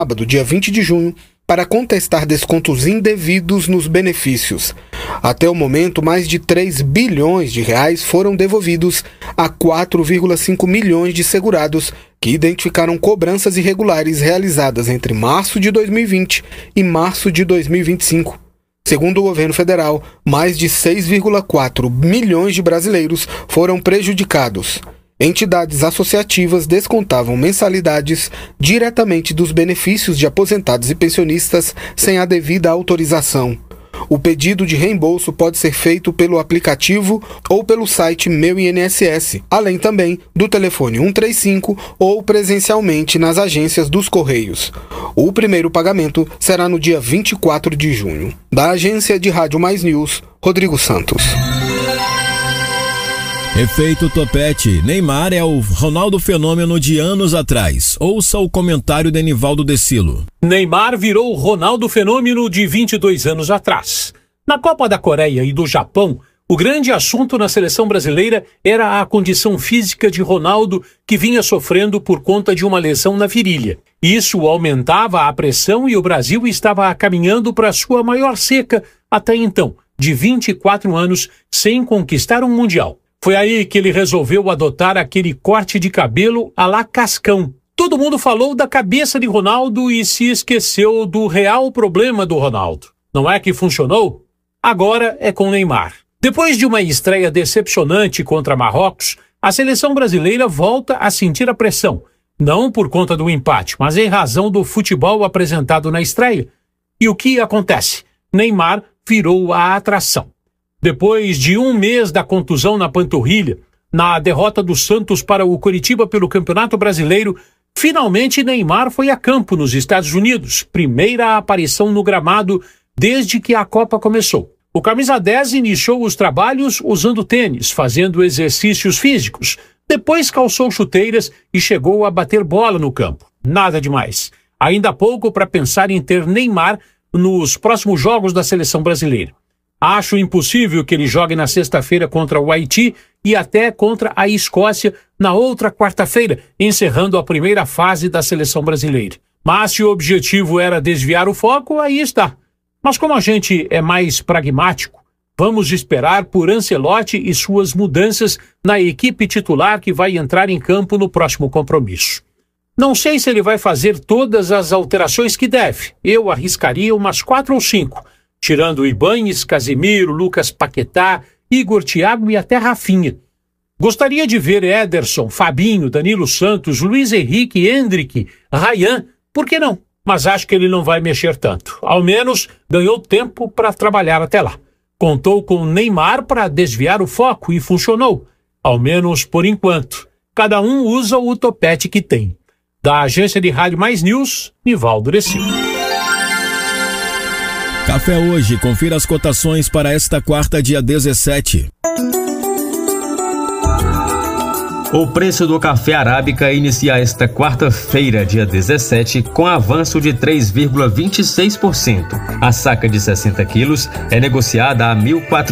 sábado, dia 20 de junho, para contestar descontos indevidos nos benefícios. Até o momento, mais de 3 bilhões de reais foram devolvidos a 4,5 milhões de segurados que identificaram cobranças irregulares realizadas entre março de 2020 e março de 2025. Segundo o governo federal, mais de 6,4 milhões de brasileiros foram prejudicados. Entidades associativas descontavam mensalidades diretamente dos benefícios de aposentados e pensionistas sem a devida autorização. O pedido de reembolso pode ser feito pelo aplicativo ou pelo site Meu INSS, além também do telefone 135 ou presencialmente nas agências dos Correios. O primeiro pagamento será no dia 24 de junho. Da Agência de Rádio Mais News, Rodrigo Santos. Efeito topete. Neymar é o Ronaldo Fenômeno de anos atrás. Ouça o comentário de Enivaldo Decilo. Neymar virou o Ronaldo Fenômeno de 22 anos atrás. Na Copa da Coreia e do Japão, o grande assunto na seleção brasileira era a condição física de Ronaldo, que vinha sofrendo por conta de uma lesão na virilha. Isso aumentava a pressão e o Brasil estava caminhando para sua maior seca até então, de 24 anos, sem conquistar um Mundial. Foi aí que ele resolveu adotar aquele corte de cabelo à la Cascão. Todo mundo falou da cabeça de Ronaldo e se esqueceu do real problema do Ronaldo. Não é que funcionou? Agora é com Neymar. Depois de uma estreia decepcionante contra Marrocos, a seleção brasileira volta a sentir a pressão. Não por conta do empate, mas em razão do futebol apresentado na estreia. E o que acontece? Neymar virou a atração. Depois de um mês da contusão na panturrilha, na derrota do Santos para o Coritiba pelo Campeonato Brasileiro, finalmente Neymar foi a campo nos Estados Unidos, primeira aparição no gramado desde que a Copa começou. O camisa 10 iniciou os trabalhos usando tênis, fazendo exercícios físicos, depois calçou chuteiras e chegou a bater bola no campo. Nada demais. Ainda há pouco para pensar em ter Neymar nos próximos jogos da seleção brasileira. Acho impossível que ele jogue na sexta-feira contra o Haiti e até contra a Escócia na outra quarta-feira, encerrando a primeira fase da seleção brasileira. Mas se o objetivo era desviar o foco, aí está. Mas como a gente é mais pragmático, vamos esperar por Ancelotti e suas mudanças na equipe titular que vai entrar em campo no próximo compromisso. Não sei se ele vai fazer todas as alterações que deve. Eu arriscaria umas 4 ou 5. Tirando Ibañez, Casemiro, Lucas Paquetá, Igor Thiago e até Rafinha. Gostaria de ver Ederson, Fabinho, Danilo Santos, Luiz Henrique, Endrick, Ryan, por que não? Mas acho que ele não vai mexer tanto. Ao menos ganhou tempo para trabalhar até lá. Contou com Neymar para desviar o foco e funcionou. Ao menos por enquanto. Cada um usa o topete que tem. Da Agência de Rádio Mais News, Enivaldo Decilo. Café Hoje, confira as cotações para esta quarta, dia 17. O preço do café arábica inicia esta quarta-feira, dia 17, com avanço de 3,26%. A saca de 60 quilos é negociada a R$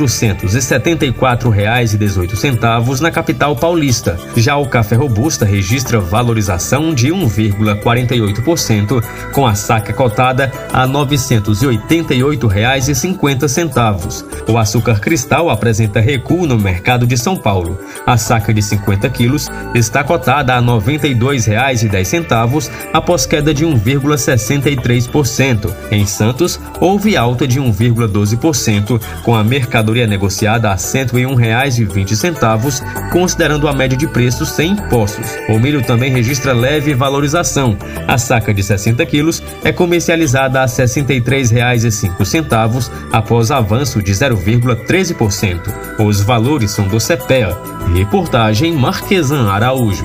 1.474,18 na capital paulista. Já o café robusta registra valorização de 1,48%, com a saca cotada a R$ 988,50. O açúcar cristal apresenta recuo no mercado de São Paulo. A saca de 50 quilos está cotada a R$ 92,10 após queda de 1,63%. Em Santos, houve alta de 1,12%, com a mercadoria negociada a R$ 101,20, considerando a média de preços sem impostos. O milho também registra leve valorização. A saca de 60 quilos é comercializada a R$ 63,05 após avanço de 0,13%. Os valores são do CPEA. Reportagem Marquesan Araújo.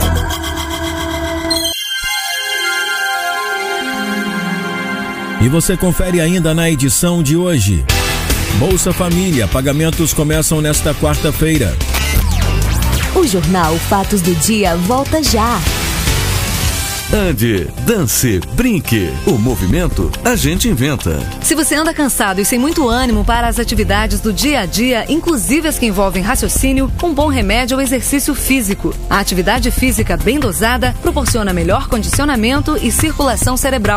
E você confere ainda na edição de hoje. Bolsa Família, pagamentos começam nesta quarta-feira. O Jornal Fatos do Dia volta já. Ande, dance, brinque. O movimento a gente inventa. Se você anda cansado e sem muito ânimo para as atividades do dia a dia, inclusive as que envolvem raciocínio, um bom remédio é o exercício físico. A atividade física bem dosada proporciona melhor condicionamento e circulação cerebral.